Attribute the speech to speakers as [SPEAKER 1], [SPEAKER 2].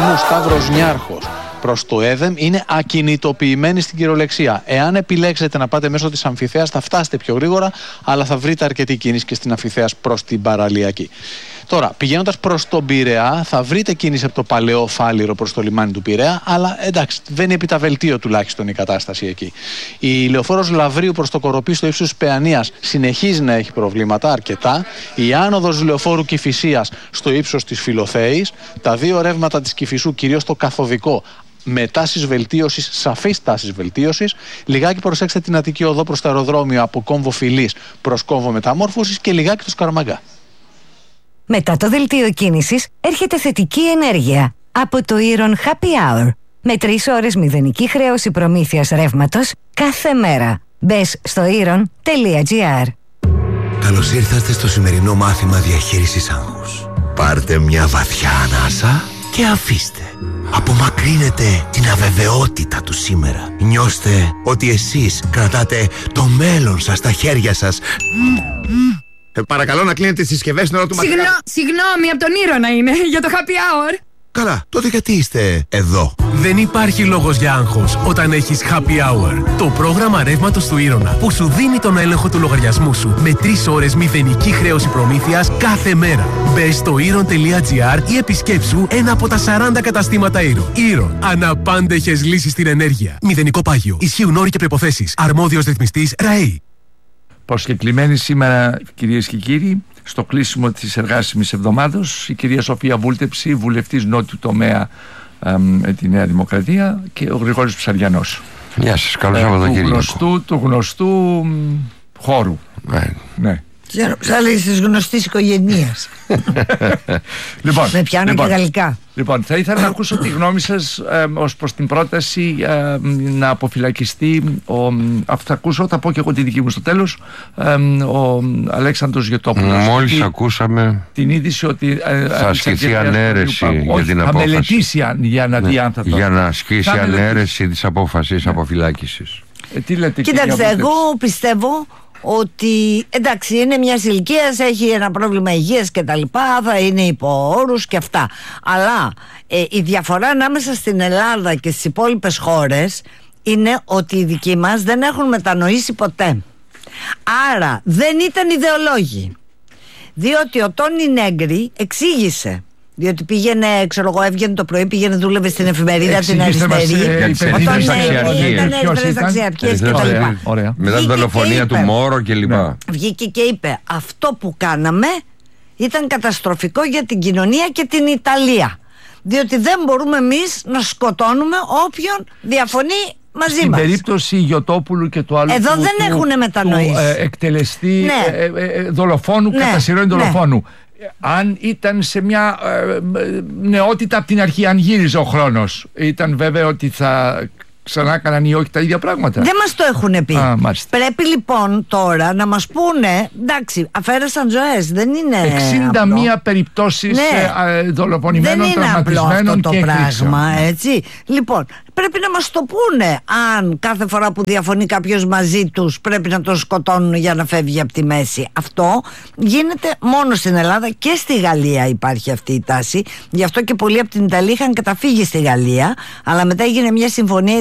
[SPEAKER 1] λογαριασμού Σταύρος Νιάρχος προς το ΕΔΕΜ είναι ακινητοποιημένοι στην κυριολεξία. Εάν επιλέξετε να πάτε μέσω της Αμφιθέας θα φτάσετε πιο γρήγορα, αλλά θα βρείτε αρκετή κίνηση και στην Αμφιθέας προς την παραλιακή. Τώρα, πηγαίνοντας προς τον Πειραιά, θα βρείτε κίνηση από το Παλαιό Φάληρο προς το λιμάνι του Πειραιά, αλλά εντάξει, βαίνει επί τα βελτίο τουλάχιστον η κατάσταση εκεί. Η λεωφόρος Λαβρίου προς το Κοροπή στο ύψος της Παιανίας συνεχίζει να έχει προβλήματα αρκετά. Η άνοδος λεωφόρου Κηφισίας στο ύψος της Φιλοθέης, τα δύο ρεύματα της Κηφισού, κυρίως το καθοδικό, με τάσεις βελτίωσης, σαφείς τάσεις βελτίωσης. Λιγάκι προσέξτε την Αττική Οδό προς το αεροδρόμιο από κόμβο Φιλής προς κόμβο Μεταμόρφωσης και λιγάκι το Σκαραμαγκά.
[SPEAKER 2] Μετά το δελτίο κίνησης έρχεται θετική ενέργεια από το Iron Happy Hour με 3 ώρες μηδενική χρέωση προμήθειας ρεύματος κάθε μέρα. Μπες στο iron.gr.
[SPEAKER 3] Καλώς ήρθατε στο σημερινό μάθημα διαχείρισης άγχους. Πάρτε μια βαθιά ανάσα και αφήστε. Απομακρύνετε την αβεβαιότητα του σήμερα. Νιώστε ότι εσείς κρατάτε το μέλλον σας στα χέρια σας. Παρακαλώ να κλείνετε τις συσκευές στην ώρα του μαθήματος.
[SPEAKER 4] Συγγνώμη, από τον Ήρωνα είναι, για το happy hour.
[SPEAKER 3] Καλά, τότε γιατί είστε εδώ?
[SPEAKER 5] Δεν υπάρχει λόγος για άγχος όταν έχεις Happy Hour. Το πρόγραμμα ρεύματος του Ήρωνα που σου δίνει τον έλεγχο του λογαριασμού σου με 3 ώρες μηδενική χρέωση προμήθειας κάθε μέρα. Μπες στο iron.gr ή επισκέψου ένα από τα 40 καταστήματα Iron. Iron. Αναπάντεχες λύσεις στην ενέργεια. Μηδενικό πάγιο. Ισχύουν όροι και προϋποθέσεις. Αρμόδιος ρυθμιστής ΡΑΕΗ.
[SPEAKER 6] Προσκεκλημένοι σήμερα, κυρίες και κύριοι, στο κλείσιμο της εργάσιμης εβδομάδος, η κυρία Σοφία Βούλτεψη, βουλευτής νότιου τομέα με τη Νέα Δημοκρατία, και ο Γρηγόρης Ψαριανός.
[SPEAKER 7] Γεια σας, καλό Σαββατοκύριακο.
[SPEAKER 6] Του γνωστού χώρου. Ναι.
[SPEAKER 8] Θα λέγεις της γνωστής οικογενείας. Με πιάνω και γαλλικά.
[SPEAKER 6] Λοιπόν, θα ήθελα να ακούσω τη γνώμη σας ως προς την πρόταση να αποφυλακιστεί θα ακούσω, θα πω και εγώ τη δική μου στο τέλος, ο Αλέξανδρος Γιωτόπουλος.
[SPEAKER 7] Μόλις ακούσαμε
[SPEAKER 6] την είδηση ότι
[SPEAKER 7] θα ασκηθεί ανέρεση για την απόφαση.
[SPEAKER 6] Θα μελετήσει για να δει αν θα το...
[SPEAKER 7] Για να ασκήσει ανέρεση της απόφασης αποφυλάκησης.
[SPEAKER 6] Τι λέτε?
[SPEAKER 8] Κοίταξε, εγώ πιστεύω ότι εντάξει, είναι μια ηλικία, έχει ένα πρόβλημα υγείας και τα λοιπά, θα είναι υπό όρους και αυτά. Αλλά η διαφορά ανάμεσα στην Ελλάδα και στις υπόλοιπες χώρες είναι ότι οι δικοί μας δεν έχουν μετανοήσει ποτέ. Άρα δεν ήταν ιδεολόγοι. Διότι ο Τόνι Νέγκρι εξήγησε. Διότι πήγαινε, ξέρω εγώ, έβγαινε το πρωί, πήγαινε, δούλευε στην εφημερίδα την αριστερή.
[SPEAKER 7] Ήταν
[SPEAKER 8] στις αξιαρχίες και τα λοιπά.
[SPEAKER 7] Μετά την δολοφονία του Μόρο και λοιπά.
[SPEAKER 8] Βγήκε και είπε, αυτό που κάναμε ήταν καταστροφικό για την κοινωνία και την Ιταλία. Διότι δεν μπορούμε εμείς να σκοτώνουμε όποιον διαφωνεί μαζί
[SPEAKER 6] στην
[SPEAKER 8] μας.
[SPEAKER 6] Στην περίπτωση Γιωτόπουλου και του άλλου
[SPEAKER 8] εδώ δεν έχουν μετανοήσει.
[SPEAKER 6] Εκτελεστή δολοφόνου, κατά σειρών δολοφόνου. Αν ήταν σε μια νεότητα από την αρχή, αν γύριζε ο χρόνος, ήταν βέβαιο ότι θα ξανά έκαναν ή όχι τα ίδια πράγματα?
[SPEAKER 8] Δεν μας το έχουν πει. Πρέπει λοιπόν τώρα να μας πούνε, εντάξει, αφαίρεσαν ζωές, δεν είναι
[SPEAKER 6] 61 περιπτώσεις δολοφονημένων, τραυματισμένων και
[SPEAKER 8] δεν είναι απλό αυτό το πράγμα, έτσι. Λοιπόν, πρέπει να μας το πούνε αν κάθε φορά που διαφωνεί κάποιος μαζί τους πρέπει να τον σκοτώνουν για να φεύγει από τη μέση. Αυτό γίνεται μόνο στην Ελλάδα, και στη Γαλλία υπάρχει αυτή η τάση. Γι' αυτό και πολλοί από την Ιταλία είχαν καταφύγει στη Γαλλία, αλλά μετά έγινε μια συμφωνία